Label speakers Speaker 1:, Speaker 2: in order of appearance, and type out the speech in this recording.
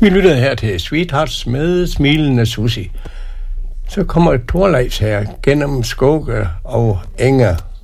Speaker 1: Vi lyttede her til Sweethearts med Smilende Susie. Så kommer Thorleifs her gennem skove og enge.